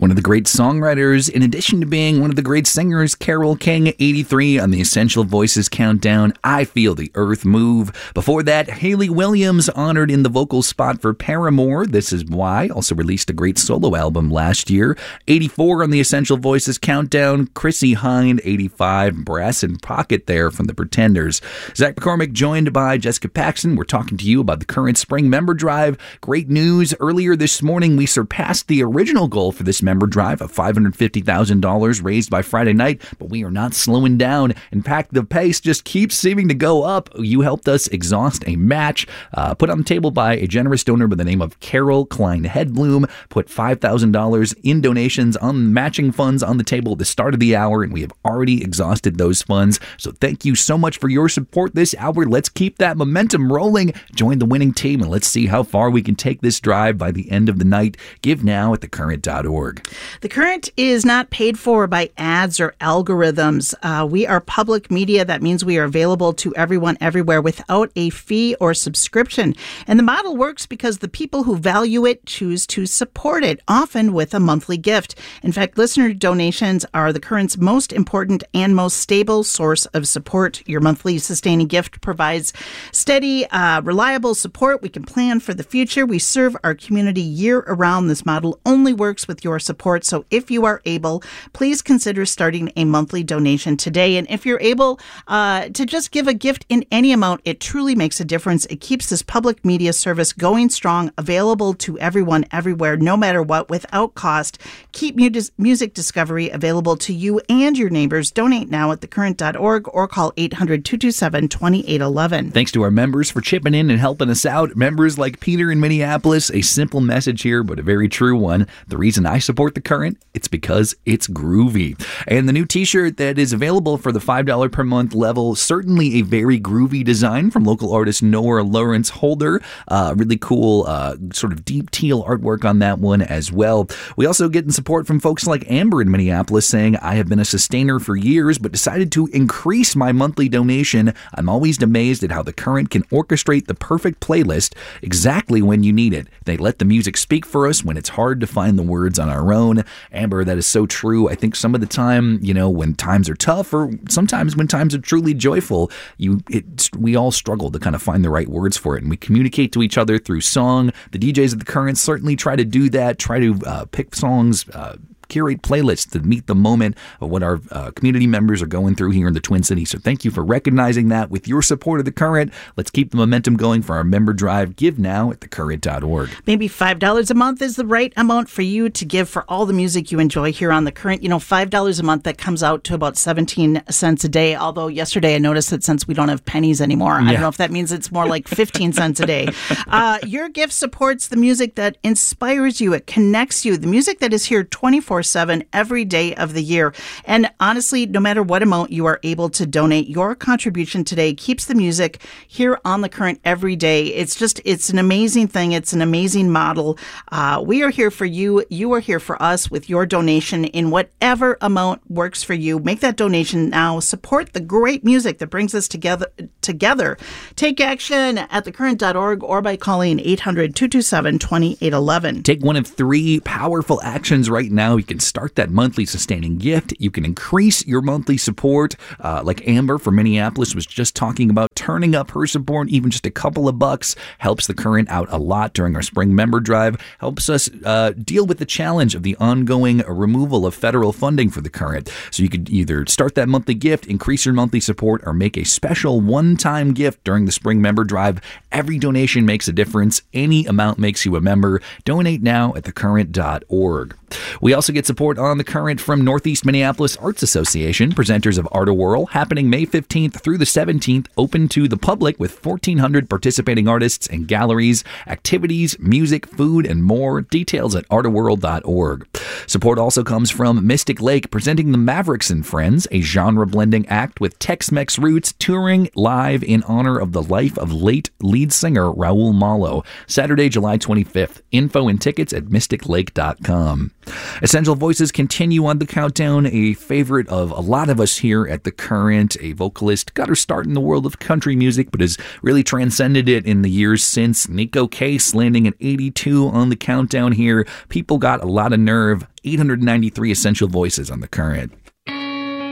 One of the great songwriters, in addition to being one of the great singers, Carole King, 83 on the Essential Voices Countdown, I Feel the Earth Move. Before that, Hayley Williams, honored in the vocal spot for Paramore, This Is Why, also released a great solo album last year. 84 on the Essential Voices Countdown, Chrissie Hynde, 85, Brass in Pocket there from the Pretenders. Zach McCormick joined by Jessica Paxton. We're talking to you about the current spring member drive. Great news. Earlier this morning, we surpassed the original goal for this member drive of $550,000 raised by Friday night, but we are not slowing down. In fact, the pace just keeps seeming to go up. You helped us exhaust a match put on the table by a generous donor by the name of Carol Klein Hedblum, put $5,000 in donations on matching funds on the table at the start of the hour, and we have already exhausted those funds. So thank you so much for your support this hour. Let's keep that momentum rolling. Join the winning team, and let's see how far we can take this drive by the end of the night. Give now at thecurrent.org. The Current is not paid for by ads or algorithms. We are public media. That means we are available to everyone everywhere without a fee or subscription. And the model works because the people who value it choose to support it, often with a monthly gift. In fact, listener donations are the Current's most important and most stable source of support. Your monthly sustaining gift provides steady, reliable support. We can plan for the future. We serve our community year-round. This model only works with your support. So if you are able, please consider starting a monthly donation today. And if you're able to just give a gift in any amount, it truly makes a difference. It keeps this public media service going strong, available to everyone, everywhere, no matter what, without cost. Keep music discovery available to you and your neighbors. Donate now at thecurrent.org or call 800-227-2811. Thanks to our members for chipping in and helping us out. Members like Peter in Minneapolis, a simple message here, but a very true one. The reason I support the Current, it's because it's groovy. And the new t-shirt that is available for the $5 per month level, certainly a very groovy design from local artist Noah Lawrence Holder. Really cool sort of deep teal artwork on that one as well. We also get support from folks like Amber in Minneapolis saying, I have been a sustainer for years but decided to increase my monthly donation. I'm always amazed at how the Current can orchestrate the perfect playlist exactly when you need it. They let the music speak for us when it's hard to find the words on our own. Amber, that is so true. I think some of the time, when times are tough or sometimes when times are truly joyful, we all struggle to kind of find the right words for it. And we communicate to each other through song. The DJs at the Current certainly try to do that, try to pick songs, curate playlists to meet the moment of what our community members are going through here in the Twin Cities. So thank you for recognizing that. With your support of the Current, let's keep the momentum going for our member drive. Give now at thecurrent.org. Maybe $5 a month is the right amount for you to give for all the music you enjoy here on the Current. $5 a month, that comes out to about 17 cents a day. Although yesterday I noticed that since we don't have pennies anymore, I don't know if that means it's more like 15 cents a day. Your gift supports the music that inspires you. It connects you. The music that is here 24/7 every day of the year. And honestly, no matter what amount you are able to donate, your contribution today keeps the music here on the Current every day. It's an amazing thing. It's an amazing model. We are here for you. You are here for us with your donation in whatever amount works for you. Make that donation now. Support the great music that brings us together. Take action at thecurrent.org or by calling 800-227-2811. Take one of three powerful actions right now. You can start that monthly sustaining gift. You can increase your monthly support, like Amber from Minneapolis was just talking about. Turning up her support, even just a couple of bucks, helps the Current out a lot during our spring member drive, helps us deal with the challenge of the ongoing removal of federal funding for the Current. So you could either start that monthly gift, increase your monthly support, or make a special one-time gift during the spring member drive. Every donation makes a difference. Any amount makes you a member. Donate now at thecurrent.org. We also get support on the Current from Northeast Minneapolis Arts Association, presenters of Art-A-Whirl, happening May 15th through the 17th, open to the public with 1,400 participating artists and galleries, activities, music, food, and more. Details at artawhirl.org. Support also comes from Mystic Lake, presenting the Mavericks and Friends, a genre-blending act with Tex-Mex roots, touring live in honor of the life of late lead singer Raul Malo. Saturday, July 25th. Info and tickets at mysticlake.com. Essential Voices continue on the countdown, a favorite of a lot of us here at The Current, a vocalist, got her start in the world of country music, but has really transcended it in the years since. Nico Case landing at 82 on the countdown here. People got a lot of nerve serve 893 essential voices on The Current.